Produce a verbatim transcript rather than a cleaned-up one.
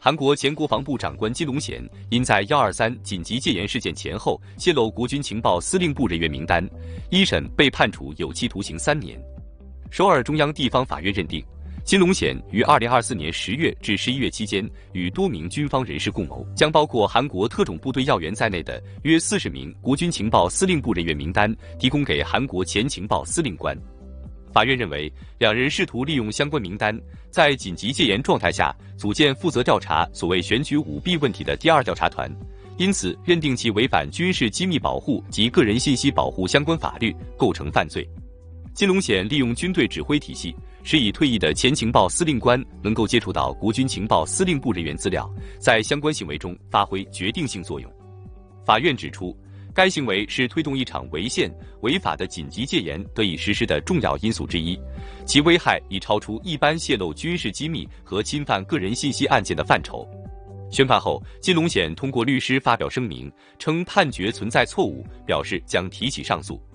韩国前国防部长官金龙贤因在一二三紧急戒严事件前后泄露国军情报司令部人员名单，一审被判处有期徒刑三年。首尔中央地方法院认定，金龙贤于二零二四年十月至十一月期间，与多名军方人士共谋，将包括韩国特种部队要员在内的约四十名国军情报司令部人员名单提供给韩国前情报司令官。法院认为，两人试图利用相关名单，在紧急戒严状态下组建负责调查所谓选举舞弊问题的第二调查团，因此认定其违反军事机密保护及个人信息保护相关法律，构成犯罪。金龙贤利用军队指挥体系，使已退役的前情报司令官能够接触到国军情报司令部人员资料，在相关行为中发挥决定性作用。法院指出，该行为是推动一场违宪、违法的紧急戒严得以实施的重要因素之一，其危害已超出一般泄露军事机密和侵犯个人信息案件的范畴。宣判后，金龙贤通过律师发表声明，称判决存在错误，表示将提起上诉。